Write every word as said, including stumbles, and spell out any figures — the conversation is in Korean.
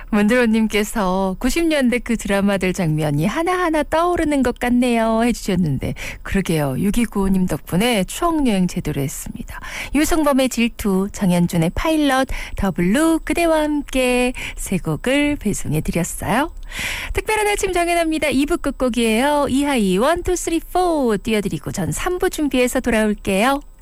문드로님께서 구십 년대 그 드라마들 장면이 하나하나 떠오르는 것 같네요 해주셨는데 그러게요. 육이구오님 덕분에 추억여행 제대로 했습니다. 유승범의 질투, 정현준의 파일럿, 더블루 그대와 함께 세 곡을 배송해드렸어요. 특별한 아침 정연합니다. 이 부 끝곡이에요. 이하이 일, 이, 삼, 사 띄워드리고 전 삼 부 준비해서 돌아올게요.